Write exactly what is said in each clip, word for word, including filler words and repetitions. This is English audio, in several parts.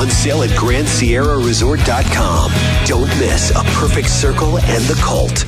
On sale at Grand Sierra Resort dot com. Don't miss A Perfect Circle and the Cult.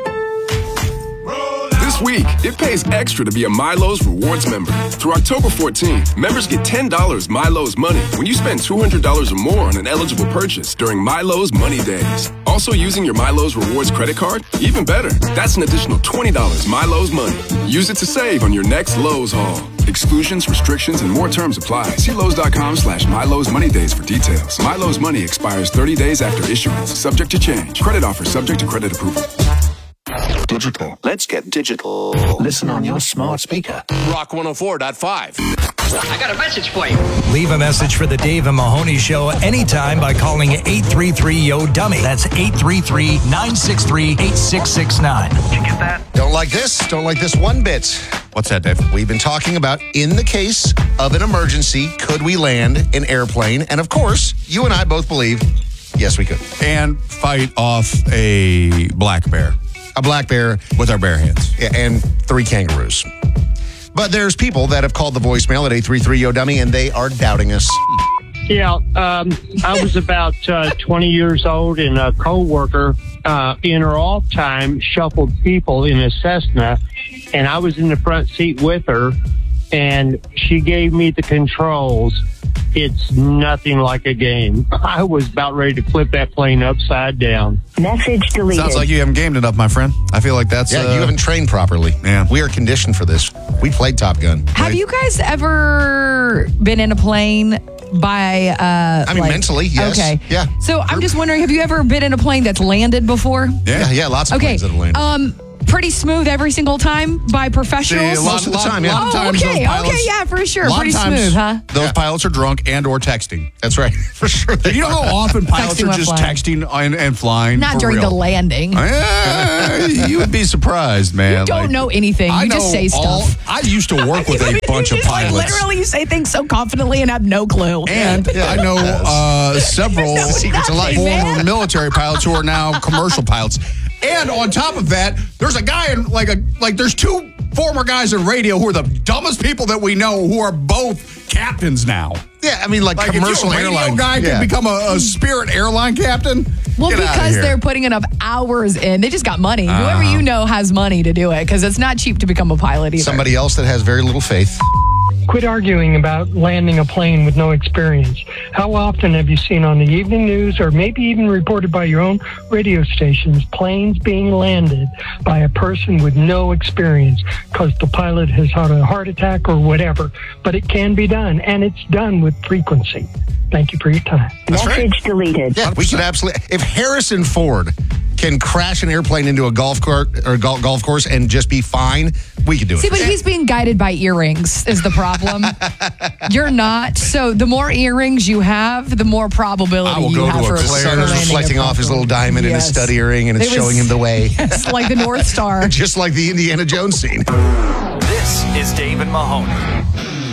This week, it pays extra to be a Milo's Rewards member. Through October fourteenth, members get ten dollars Milo's Money when you spend two hundred dollars or more on an eligible purchase during Milo's Money Days. Also using your Milo's Rewards credit card? Even better, that's an additional twenty dollars Milo's Money. Use it to save on your next Lowe's haul. Exclusions, restrictions, and more terms apply. See Lowe's.com slash Milo's Money Days for details. Milo's Money expires thirty days after issuance. Subject to change. Credit offer subject to credit approval. Digital. Let's get digital. Listen on your smart speaker. Rock one oh four point five. I got a message for you. Leave a message for the Dave and Mahoney Show anytime by calling eight three three, Y O, dummy. That's eight three three, nine six three, eight six six nine. Did you get that? Don't like this? Don't like this one bit. What's that, Dave? We've been talking about, in the case of an emergency, could we land an airplane? And of course, you and I both believe, yes, we could. And fight off a black bear. A black bear with our bare hands. and three kangaroos. But there's people that have called the voicemail at eight three three, Y O, dummy, and they are doubting us. Yeah, um, I was about uh, twenty years old, and a coworker uh, in her off time shuffled people in a Cessna, and I was in the front seat with her, and she gave me the controls. It's nothing like a game. I was about ready to flip that plane upside down. Message deleted. Sounds like you haven't gamed enough, my friend. I feel like that's... Yeah, uh, you haven't trained properly. Yeah. We are conditioned for this. We played Top Gun. Have you guys ever been in a plane by... Uh, I mean, like- mentally, yes. Okay. Yeah. So I'm just wondering, have you ever been in a plane that's landed before? Yeah. Yeah, yeah, lots of Okay. planes that have landed. Um, pretty smooth every single time by professionals? See, a lot, Most of the lot- time, yeah. lot of Oh, times okay, those pilots, okay, yeah, for sure. lot of Pretty times smooth, huh? Those Yeah. pilots are drunk and or texting. That's right. For sure. Do you know how often pilots Texting are while just flying. texting and, and flying? Not for during real? the landing. Eh, you would be surprised, man. You don't Like, know anything. I You just know say all- stuff. I used to work with a bunch You of just, like, pilots. literally, you say things so confidently and have no clue. And I know uh, several No, Secrets of life. nothing, former man. military pilots who are now commercial pilots. And on top of that, there's a guy in like a like there's two former guys in radio who are the dumbest people that we know who are both captains now. Yeah, I mean, like, Like commercial if you're a radio airline. guy yeah. can become a, a Spirit airline captain. Well, Get outta because here. they're putting enough hours in. They just got money. Uh-huh. Whoever you know has money to do it because it's not cheap to become a pilot either. Somebody else that has very little faith. Quit arguing about landing a plane with no experience. How often have you seen on the evening news, or maybe even reported by your own radio stations, planes being landed by a person with no experience because the pilot has had a heart attack or whatever? But it can be done, and it's done with frequency. Thank you for your time. That's right. Message deleted. Yeah, we could absolutely. If Harrison Ford can crash an airplane into a golf cart or golf, golf course and just be fine, we could do it. See, but he's being guided by earrings is the problem. You're not. So the more earrings you have, the more probability I will you go have to a for the Claire's sun is landing reflecting a off his proper- little diamond in his Yes. stud earring, and it's It was- showing him the way. It's like the North Star. Just like the Indiana Jones scene. This is Dave and Mahoney.